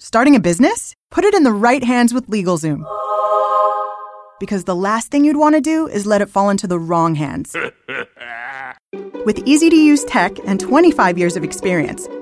Starting a business? Put it in the right hands with LegalZoom. Because the last thing you'd want to do is let it fall into the wrong hands. With easy-to-use tech and 25 years of experience,